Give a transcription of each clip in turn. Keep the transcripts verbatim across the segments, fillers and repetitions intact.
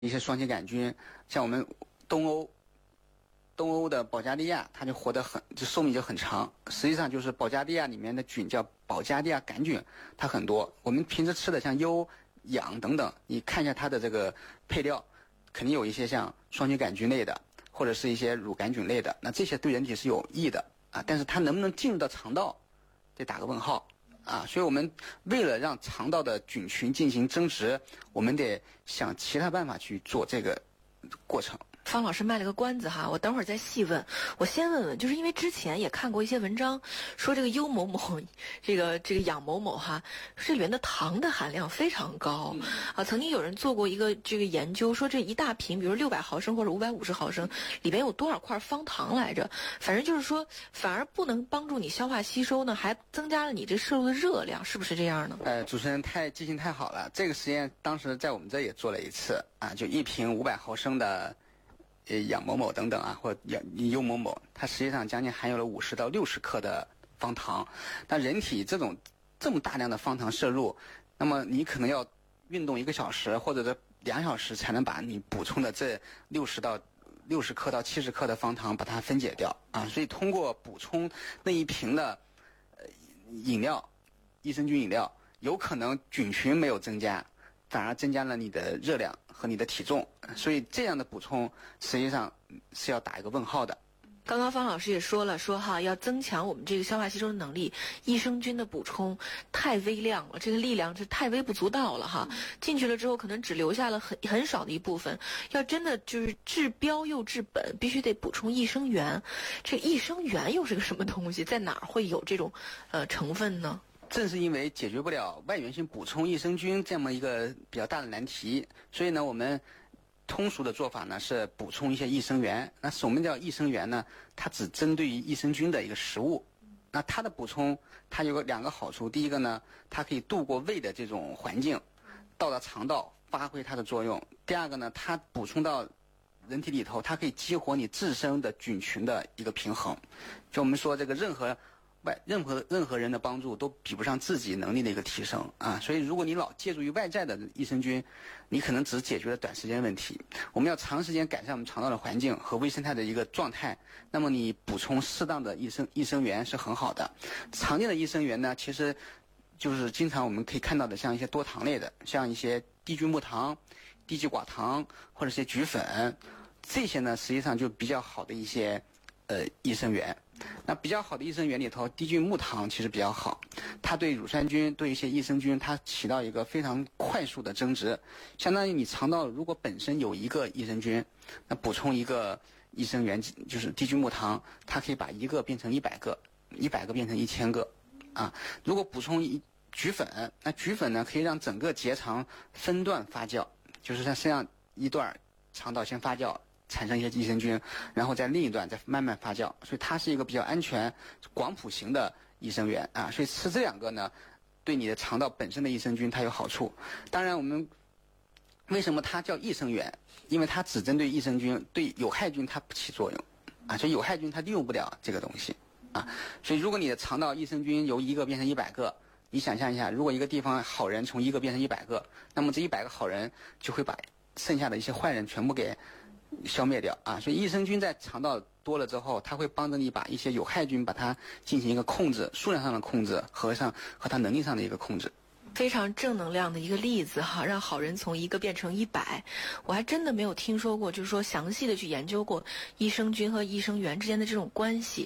一些双歧杆菌，像我们东欧。东欧的保加利亚，它就活得很，就寿命就很长。实际上就是保加利亚里面的菌叫保加利亚杆菌，它很多。我们平时吃的像优、氧等等，你看一下它的这个配料，肯定有一些像双歧杆菌类的，或者是一些乳杆菌类的。那这些对人体是有益的啊，但是它能不能进入到肠道，得打个问号啊。所以我们为了让肠道的菌群进行增殖，我们得想其他办法去做这个过程。 方老师卖了个关子哈，我等会儿再细问。我先问问，就是因为之前也看过一些文章，说这个优某某，这个这个氧某某哈，这里面的糖的含量非常高、嗯、啊。曾经有人做过一个这个研究，说这一大瓶，比如六百毫升或者五百五十毫升，里边有多少块方糖来着？反正就是说，反而不能帮助你消化吸收呢，还增加了你这摄入的热量，是不是这样呢？ 呃，主持人太记性太好了，这个实验当时在我们这也做了一次啊，就一瓶五百毫升的。呃，氧某某等等啊，或氧优某某，它实际上将近含有了五十到六十克的方糖。但人体这种这么大量的方糖摄入，那么你可能要运动一个小时或者是两小时才能把你补充的这六十到六十克到七十克的方糖把它分解掉啊。所以通过补充那一瓶的呃饮料，益生菌饮料，有可能菌群没有增加。反而增加了你的热量和你的体重，所以这样的补充实际上是要打一个问号的。 刚刚方老师也说了，说哈要增强我们这个消化吸收的能力，益生菌的补充太微量了，这个力量是太微不足道了哈。进去了之后，可能只留下了很很少的一部分。要真的就是治标又治本，必须得补充益生元。这益生元又是个什么东西？在哪儿会有这种呃成分呢？ 正是因为解决不了外源性补充益生菌这么一个比较大的难题，所以呢，我们通俗的做法呢是补充一些益生元。那什么叫益生元呢？它只针对于益生菌的一个食物。那它的补充，它有个两个好处。第一个呢，它可以度过胃的这种环境，到达肠道发挥它的作用。第二个呢，它补充到人体里头，它可以激活你自身的菌群的一个平衡。就我们说这个任何。外任何任何人的帮助都比不上自己能力的一个提升啊！所以如果你老借助于外在的益生菌，你可能只解决了短时间问题。我们要长时间改善我们肠道的环境和微生态的一个状态，那么你补充适当的益生益生元是很好的。常见的益生元呢，其实就是经常我们可以看到的，像一些多糖类的，像一些低聚木糖、低聚寡糖或者一些菊粉，这些呢实际上就比较好的一些呃益生元。那比较好的益生元里头，低聚木糖其实比较好，它对乳酸菌、对一些益生菌，它起到一个非常快速的增殖。相当于你肠道如果本身有一个益生菌，那补充一个益生元，就是低聚木糖，它可以把一个变成一百个，一百个变成一千个，啊，如果补充一菊粉，那菊粉呢可以让整个结肠分段发酵，就是在身上一段肠道先发酵。产生一些益生菌，然后在另一段再慢慢发酵，所以它是一个比较安全、广谱型的益生元啊。所以吃这两个呢，对你的肠道本身的益生菌它有好处。当然，我们为什么它叫益生元？因为它只针对益生菌，对有害菌它不起作用啊，所以有害菌它利用不了这个东西啊。所以如果你的肠道益生菌由一个变成一百个，你想象一下，如果一个地方好人从一个变成一百个，那么这一百个好人就会把剩下的一些坏人全部给消灭掉啊！所以益生菌在肠道多了之后，它会帮着你把一些有害菌把它进行一个控制，数量上的控制和上和它能力上的一个控制。 非常正能量的一个例子哈，让好人从一个变成一百。我还真的没有听说过，就是说详细的去研究过益生菌和益生元之间的这种关系。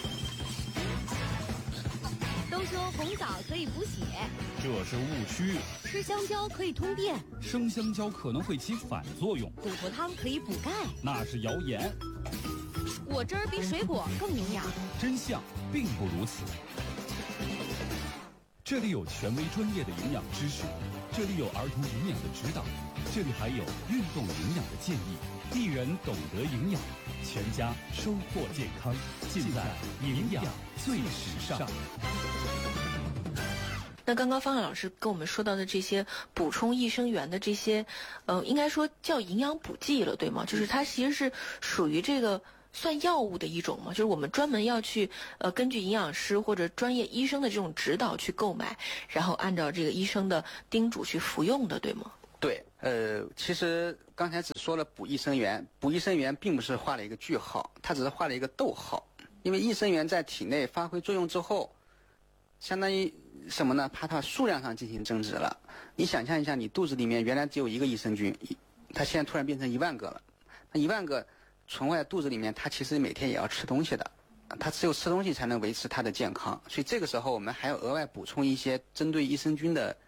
都说红枣可以补血， 这是误区。 吃香蕉可以通便， 生香蕉可能会起反作用。 骨头汤可以补钙， 那是谣言。 果汁儿比水果更营养， 真相并不如此。这里有权威专业的营养知识，这里有儿童营养的指导，这里还有运动营养的建议。一人懂得营养，全家收获健康，尽在营养最时尚。 那刚刚方老师跟我们说到的这些补充益生元的这些，呃，应该说叫营养补剂了，对吗？就是它其实是属于这个算药物的一种嘛，就是我们专门要去呃根据营养师或者专业医生的这种指导去购买，然后按照这个医生的叮嘱去服用的，对吗？ 对， 呃，其实刚才只说了补益生元，补益生元并不是画了一个句号，它只是画了一个逗号。因为益生元在体内发挥作用之后，相当于什么呢？怕它数量上进行增值了。你想象一下，你肚子里面原来只有一个益生菌，它现在突然变成一万个了。那一万个存在肚子里面，它其实每天也要吃东西的，它只有吃东西才能维持它的健康。所以这个时候我们还要额外补充一些针对益生菌的